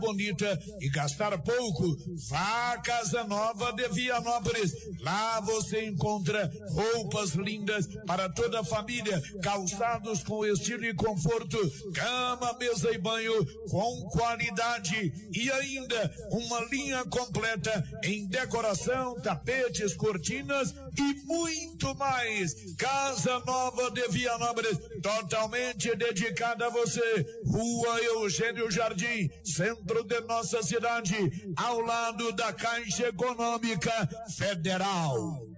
bonita e gastar pouco. Vá à Casa Nova de Vianópolis. Lá você encontra roupas lindas para toda a família, calçados com estilo e conforto, cama, mesa e banho com qualidade e ainda uma linha completa em decoração, tapetes, cortinas e muito mais. Casa Nova de Vianópolis, totalmente dedicada a você. Rua Eugênio Jardim, centro de nossa cidade, ao lado da Caixa Econômica Federal.